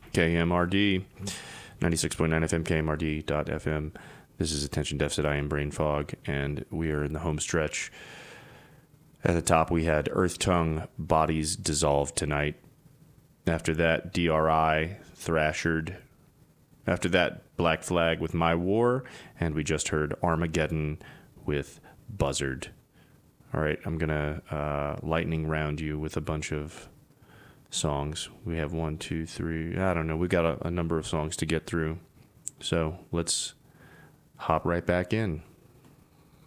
KMRD, 96.9 FM, KMRD.FM. This is Attention Deficit. I am Brain Fog, and we are in the home stretch. At the top, we had Earth Tongue, Bodies Dissolved Tonight. After that, DRI, Thrashered. After that, Black Flag with My War, and we just heard Armageddon with Buzzard. All right, I'm going to lightning round you with a bunch of songs. We have 1, 2, 3, I don't know. We got a number of songs to get through. So let's hop right back in.